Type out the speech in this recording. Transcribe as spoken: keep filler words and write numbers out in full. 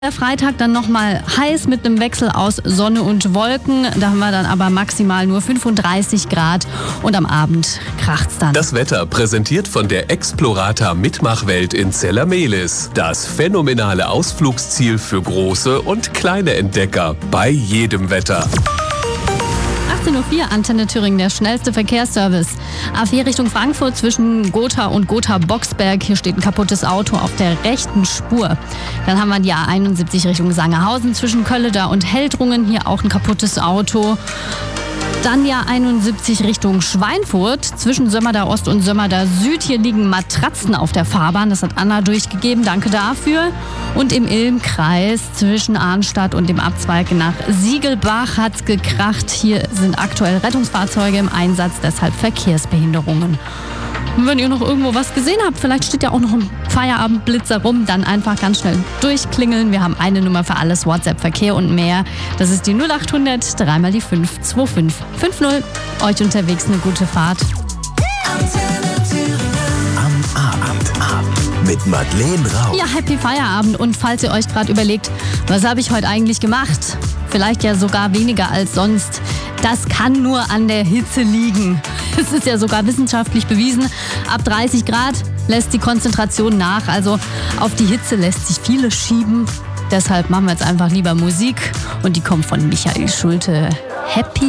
Der Freitag dann nochmal heiß mit einem Wechsel aus Sonne und Wolken. Da haben wir dann aber maximal nur fünfunddreißig Grad und am Abend kracht's dann. Das Wetter präsentiert von der Explorata Mitmachwelt in Zellamelis. Das phänomenale Ausflugsziel für große und kleine Entdecker bei jedem Wetter. achtzehn Uhr vier, Antenne Thüringen, der schnellste Verkehrsservice. A vier Richtung Frankfurt zwischen Gotha und Gotha-Boxberg. Hier steht ein kaputtes Auto auf der rechten Spur. Dann haben wir die A einundsiebzig Richtung Sangerhausen zwischen Kölleda und Heldrungen. Hier auch ein kaputtes Auto. Dann die A einundsiebzig Richtung Schweinfurt zwischen Sömmerda Ost und Sömmerda Süd. Hier liegen Matratzen auf der Fahrbahn. Das hat Anna durchgegeben. Danke dafür. Und im Ilm-Kreis zwischen Arnstadt und dem Abzweig nach Siegelbach hat's gekracht. Hier sind aktuell Rettungsfahrzeuge im Einsatz, deshalb Verkehrsbehinderungen. Und wenn ihr noch irgendwo was gesehen habt, vielleicht steht ja auch noch ein Feierabendblitzer rum, dann einfach ganz schnell durchklingeln. Wir haben eine Nummer für alles, WhatsApp, Verkehr und mehr. Das ist die null acht hundert, dreimal die fünf zwei fünf fünf null. Euch unterwegs eine gute Fahrt. Am Abend, Abend mit Madeleine Rauch. Ja, Happy Feierabend. Und falls ihr euch gerade überlegt, was habe ich heute eigentlich gemacht? Vielleicht ja sogar weniger als sonst. Das kann nur an der Hitze liegen. Es ist ja sogar wissenschaftlich bewiesen. Ab dreißig Grad lässt die Konzentration nach. Also auf die Hitze lässt sich vieles schieben. Deshalb machen wir jetzt einfach lieber Musik. Und die kommt von Michael Schulte. Happy